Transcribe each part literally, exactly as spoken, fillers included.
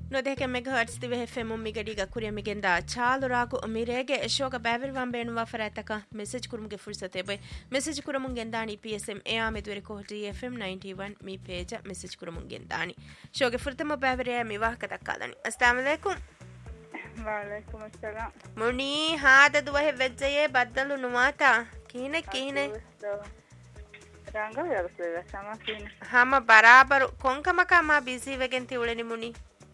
no deke megahertz dive fm mi gadiga kuriya migenda chalu ragu mirege shoga baverwan beenuwa farataka message kurumge fursate bay message kurumun gendani psm ea medwere ko dfm ninety-one mi page message kurumun gendani shoge furtama baveriya mi wahka takkadani assalamu alaikum wa alaikum assalam muni hada duwahe vejjaye baddalu nuwata kine kine ranga yaruslega sama kine hama barabar konkamaka ma busy vegenti uleni muni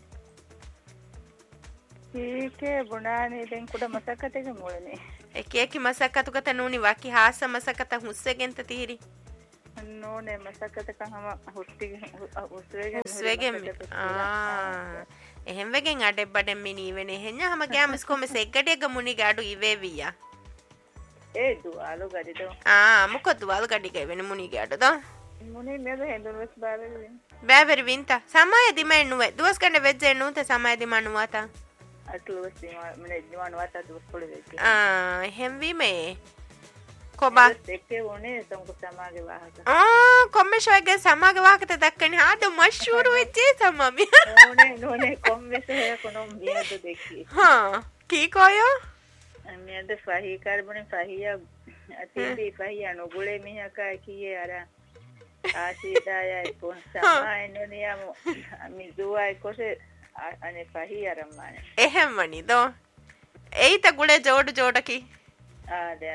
ठीक है बुनाने दें कुड़ा मसक्कत के मोड़ने एक एक मसक्कत का तनूनी वाकी हासा मसक्कत हुस्से गेंत तीरी नो ने मसक्कत का हम हुस्ती हुस्वेगे हुस्वेगे आ එහෙම වෙගෙන් අඩේ බඩෙන් මිනී වෙනේ හෙන්න හැම ගෑම ස්කොම සෙග්ගඩේ ගමුනි ගාඩු ඉවේවියා ඒ දුවාලු ගඩිදෝ ආ මොකද දුවාලු ගඩි ගේ වෙන මුනි ගාඩු දෝ මුනි මේද හෙන්දුනස් බාවෙරි බෑවෙරි වින්තා සමය දිමෙන් නුවේ දුවස් ගන්න වෙජ්ජේ නුත සමය දිමන් නුවාතා අටලුවස් මනේ දිමන් නුවාතා දුවස් පොළ වෙච්චි ආ එහෙම වීමේ කොබා දෙකේ වුනේ සමක සමාගේ වාහක ආ කොම්මෙෂෝගේ සමාගේ වාහකත දක්කනේ ආද මෂූරු වෙච්චේ සමමි නෝනේ නෝනේ කොම්මෙෂෝ හේ කොනොම් වියද දෙකී හා කී කොයෝ මියද ෆහී කාර්බනේ ෆහියා අතිවි ෆහියා නොගුලේ මිහකා කීයේ අර ආශීදායයි කොන් සමායනෝනියම මිදුවයි කොසේ අනේ ෆහියා රම්මානේ එහෙම වනි දෝ ඒිට ගුලේ ජෝඩු ජෝඩකි ආ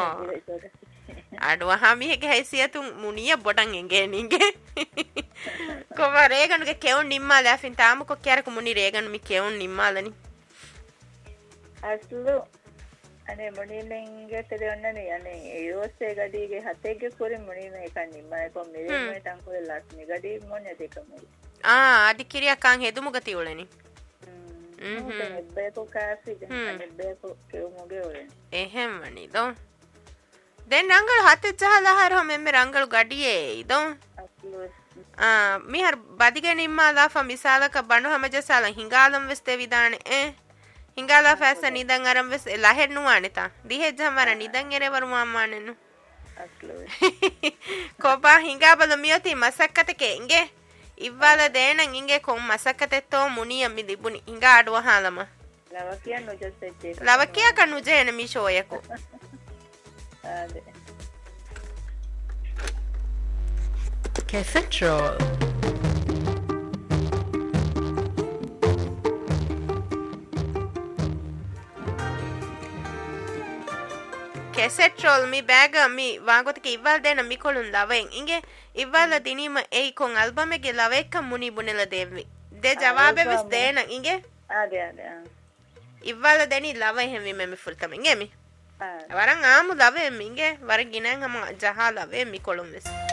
අඩුව හමිහෙගේ හැසියතුන් මුනිය බොඩන් එගේ නිගේ කොම රේගනුගේ කෙවුන් නිම්මාල ඇෆින් තාම කොක්කියරක මුනි රේගනු මි කෙවුන් නිම්මාලනි අස්ලු අනේ මුනිලෙන්ගේ තෙරෙන්නනේ අනේ යෝසේ ගඩිගේ හතේගේ කුරි මුනිම එක නිම්මයි කොම් මෙරේ ටංකොල ලස්මි ගඩි මොන්නේ දෙකම ආ අදි කිරියා කන් හෙදුමුග තියුලනි හ්ම් හ්ම් බේකෝ කාසි අනේ බේකෝ කෙවුමුගේ ඔලෙන් එහෙම වනි දෝ දැන් රංගල හතේ ජහලා හරෝ මෙම්මේ රංගල ගඩියේ දෝ ආ මිහර් බදිගේ නිම්මා ලාෆා මිසාලක බණු හැමජසාල හිඟාලම් වෙස්තේ විදානේ ඒ හිඟාලා ෆැස නිදන් අරම් වෙස් ලහෙර් නුවානේ තා දිහෙ ජමර නිදන් එරවරු මාමානෙනු අස්ලෝ කොබා හිඟාබල මියති මසක්කතකේ ඉංගේ ඉව්වාල දේනන් ඉංගේ කොම් මසක්කතෙත්තෝ මුනිය මි දිබුනි හිඟා අඩුව හාලම ලවකියා නොජස්සෙච්චේ ලවකියා කනුජේන මි ෂෝයකෝ ආදේ Cassette roll. cassette roll mi bag mi wagotike iwal dena mi kolun lawen inge iwala dinima ei kon album ge lavekka muni bunela devvi de jawabe vis dena inge ade ade iwala deni lave hemi me mi fultam inge mi waran aamu lave mi inge war ginen hama jaha lave mi kolun vis